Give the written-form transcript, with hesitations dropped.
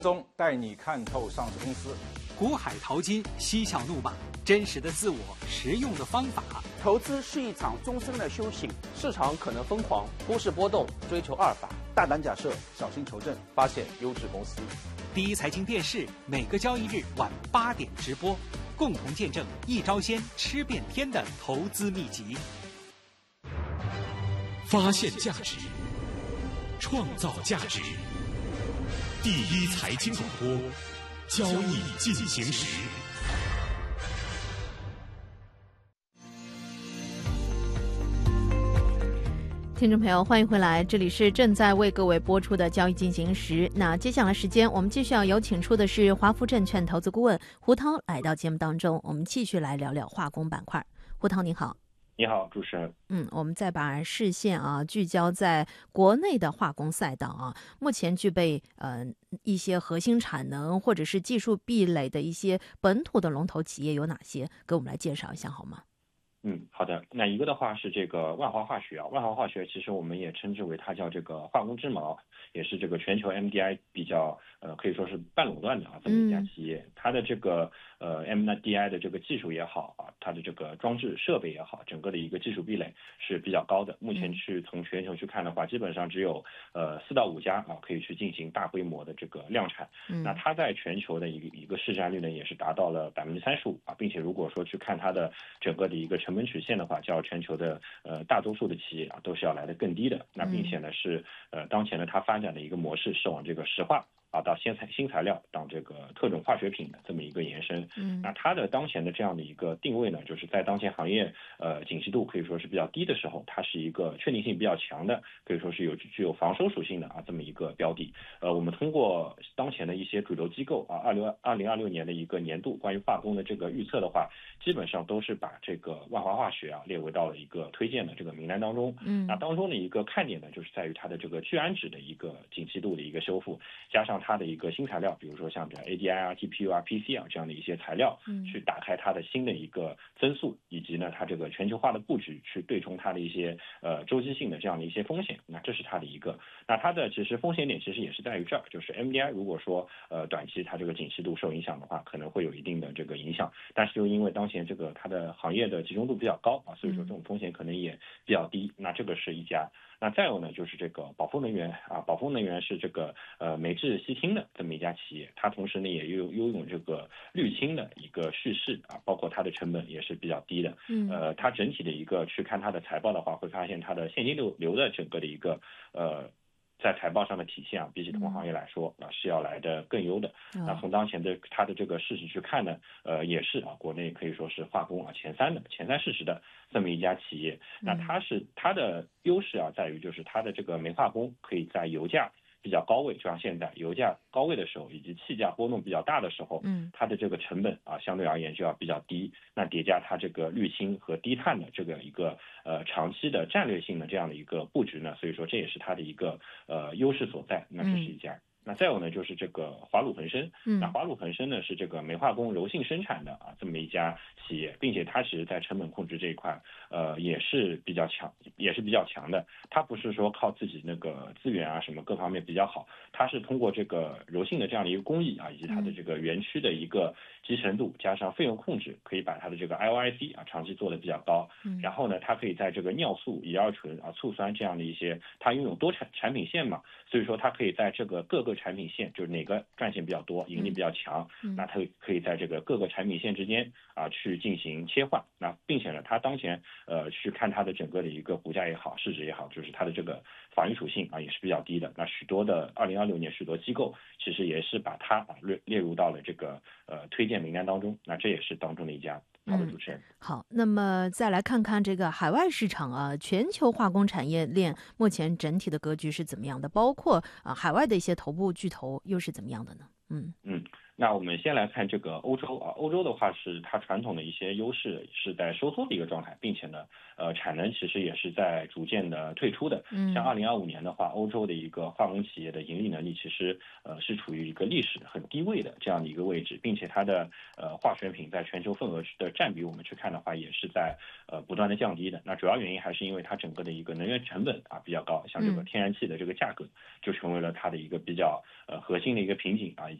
中带你看透上市公司， 股海淘金，嬉笑怒骂，真实的自我，实用的方法。 投资是一场终身的修行，市场可能疯狂，股市波动，追求阿尔法， 大胆假设，小心求证， 发现优质公司。 第一财经电视每个交易日晚8点直播，共同见证一招鲜吃遍天的投资秘籍。 发现价值，创造价值。第一财经广播，交易进行时。 听众朋友，欢迎回来，这里是正在为各位播出的交易进行时。那接下来时间，我们继续要有请出的是华福证券投资顾问胡涛来到节目当中，我们继续来聊聊化工板块。胡涛您好。 你好，主持人。 我们再把视线聚焦在国内的化工赛道目前具备一些核心产能或者是技术壁垒的一些本土的龙头企业有哪些？给我们来介绍一下好吗？ 好的。那一个的话是这个万华化学万华化学其实我们也称之为它叫这个化工之矛，也是这个全球 MDI 比较可以说是半垄断的这么一家企业。它的这个MDI 的这个技术也好它的这个装置设备也好，整个的一个技术壁垒是比较高的。目前从全球去看的话，基本上只有4到5家可以去进行大规模的这个量产。那它在全球的一个市占率呢，也是达到了35%并且如果说去看它的整个的一个成本曲线的话，较全球的大多数的企业都是要来的更低的。那并且呢是当前呢它发展的一个模式是往这个石化到新材料到这个特种化学品的这么一个延伸。那它的当前的这样的一个定位呢，就是在当前行业景气度可以说是比较低的时候，它是一个确定性比较强的，可以说是具有防守属性的这么一个标的。我们通过当前的一些主流机构2026年的一个年度关于化工的这个预测的话，基本上都是把这个万华化学列为到了一个推荐的这个名单当中。那当中的一个看点呢，就是在于它的这个聚氨酯的一个景气度的一个修复，加上它的一个新材料，比如说像这 ADI TPU PC 这样的一些材料，去打开它的新的一个增速，以及呢它这个全球化的布局，去对冲它的一些周期性的这样的一些风险。那这是它的一个。那它的其实风险点其实也是在于这儿，就是 MDI 如果说短期它这个景气度受影响的话，可能会有一定的这个影响。但是就因为当前这个它的行业的集中度比较高所以说这种风险可能也比较低。那这个是一家。那再有呢，就是这个宝丰能源宝丰能源是这个美制矽氢的这么一家企业，它同时呢也拥有这个滤氢的一个叙事包括它的成本也是比较低的。它整体的一个去看它的财报的话，会发现它的现金流的整个的一个在财报上的体现比起同行业来说是要来的更优的。那从当前的它的这个市值去看呢，也是国内可以说是化工前三市值的这么一家企业。那它的优势在于就是它的这个煤化工可以在油价比较高位，就像现在油价高位的时候，以及气价波动比较大的时候，它的这个成本相对而言就要比较低。那叠加它这个滤氢和低碳的这个一个长期的战略性的这样的一个布局呢，所以说这也是它的一个优势所在。那这是一家。那再有呢，就是这个华鲁恒生。那华鲁恒生呢是这个煤化工柔性生产的这么一家企业，并且它其实在成本控制这一块也是比较强的。它不是说靠自己那个资源什么各方面比较好，它是通过这个柔性的这样的一个工艺以及它的这个园区的一个集成度加上费用控制，可以把它的这个 IOIC 长期做的比较高。然后呢，它可以在这个尿素、乙二醇醋酸这样的一些，它拥有多产品线嘛，所以说它可以在这个各个产品线，就是哪个赚钱比较多，盈利比较强，那它可以在这个各个产品线之间去进行切换。那并且呢，它当前去看它的整个的一个股价也好，市值也好，就是它的这个防御属性也是比较低的。那许多的2026年许多机构其实也是把它列入到了这个推荐名单当中。那这也是当中的一家。好的，主持人。 好，那么再来看看这个海外市场全球化工产业链目前整体的格局是怎么样的？包括海外的一些头部巨头又是怎么样的呢？ 那我们先来看这个欧洲啊，欧洲的话是它传统的一些优势是在收缩的一个状态，并且呢，产能其实也是在逐渐的退出的。像2025年的话，欧洲的一个化工企业的盈利能力其实是处于一个历史很低位的这样的一个位置，并且它的化学品在全球份额的占比，我们去看的话也是在不断的降低的。那主要原因还是因为它整个的一个能源成本比较高，像这个天然气的这个价格就成为了它的一个比较核心的一个瓶颈啊，以